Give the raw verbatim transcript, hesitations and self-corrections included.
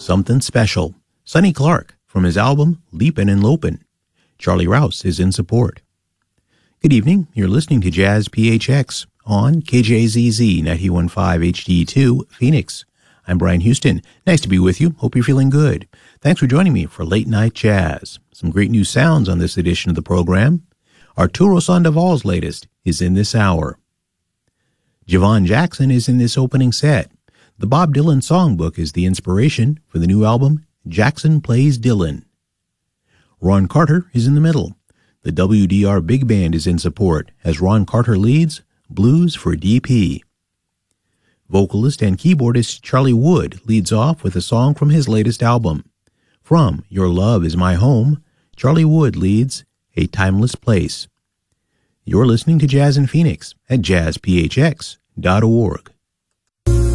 Something Special, Sonny Clark, from his album Leapin' and Lopin'. Charlie Rouse is in support. Good evening. You're listening to Jazz P H X on K J Z Z ninety-one point five H D two, Phoenix. I'm Brian Houston. Nice to be with you. Hope you're feeling good. Thanks for joining me for Late Night Jazz. Some great new sounds on this edition of the program. Arturo Sandoval's latest is in this hour. Javon Jackson is in this opening set. The Bob Dylan Songbook is the inspiration for the new album, Jackson Plays Dylan. Ron Carter is in the middle. The W D R Big Band is in support as Ron Carter leads Blues for D P. Vocalist and keyboardist Charlie Wood leads off with a song from his latest album. From Your Love Is My Home, Charlie Wood leads A Timeless Place. You're listening to Jazz in Phoenix at jazz p h x dot org.